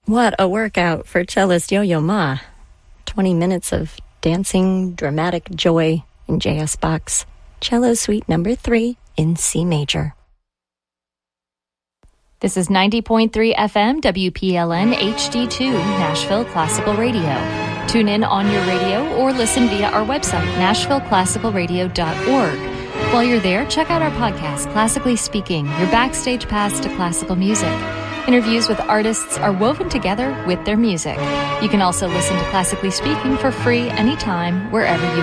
What a workout for cellist Yo-Yo Ma. 20 minutes of dancing, dramatic joy in J.S. Bach's Cello Suite No. 3 in C major. This is 90.3 FM WPLN HD2 Nashville Classical Radio. Tune in on your radio or listen via our website, nashvilleclassicalradio.org. While you're there, check out our podcast, Classically Speaking, your backstage pass to classical music. Interviews with artists are woven together with their music. You can also listen to Classically Speaking for free anytime, wherever you